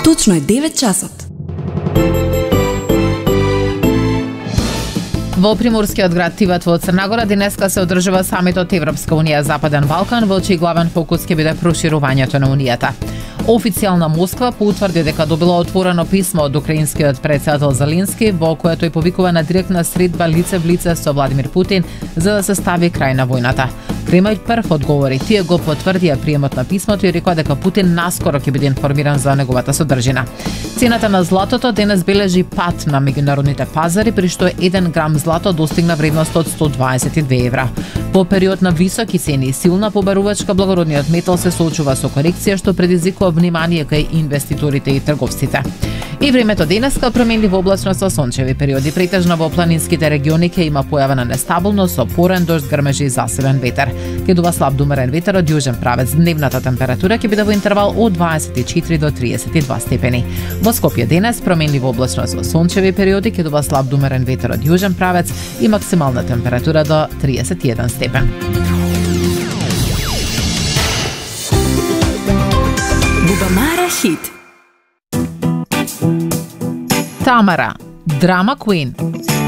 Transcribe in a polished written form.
Точно е 9 часот. Во приморскиот град Тиват во Црнагора денеска се одржува самитот Европска унија Западен Балкан, во чиј главен фокус ќе биде проширувањето на унијата. Официјална Москва поутврди дека добила отворено писмо од украинскиот претседател Зеленски, во кое тој повикува на директна средба лице в лице со Владимир Путин за да се стави крај на војната. Кремљ прв одговори, тие го потврдија приемот на писмото и рекоа дека Путин наскоро ќе биде информиран за неговата содржина. Цената на златото денес бележи пат на меѓународните пазари, при што 1 грам злато достигна вредност од 122 евра. Во период на високи цени и силна побарувачка, благородниот метал се соочува со корекција што предизвикува внимание кај инвеститорите и трговците. И времето денеска променливо облачно со сончеви периоди, претежно во планинските региони ќе има појава на нестабилност со порен дожд, грмежи и засилен ветер. Ќе дува слаб до умерен ветер од јужен правец. Дневната температура ќе биде во интервал од 24 до 32 степени. Во Скопје денес променливо облачно со сончеви периоди, ќе дува слаб до умерен ветер од јужен правец и максимална температура до 31 степен. Бубамара хит. Тамара, драма куин.